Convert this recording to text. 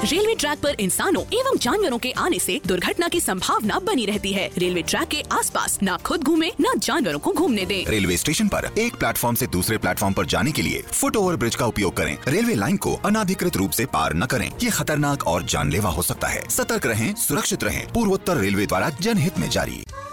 Railway track पर इंसानों एवं जानवरों के आने से दुर्घटना की संभावना बनी रहती है। रेलवे ट्रैक के आसपास न खुद घूमे न जानवरों को घूमने दें। रेलवे स्टेशन पर एक प्लेटफॉर्म से दूसरे प्लेटफॉर्म पर जाने के लिए फुट ओवर ब्रिज का उपयोग करें। रेलवे लाइन को अनाधिकृत रूप से पार न करें, ये खतरनाक और जानलेवा हो सकता है। सतर्क रहें, सुरक्षित रहें। पूर्वोत्तर रेलवे द्वारा जनहित में जारी।